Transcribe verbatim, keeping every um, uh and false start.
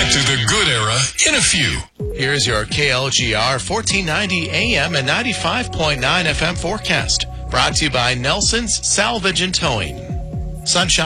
back to the good era in a few. Here's your K L G R fourteen ninety A M and ninety-five point nine F M forecast. Brought to you by Nelson's Salvage and Towing. Sunshine.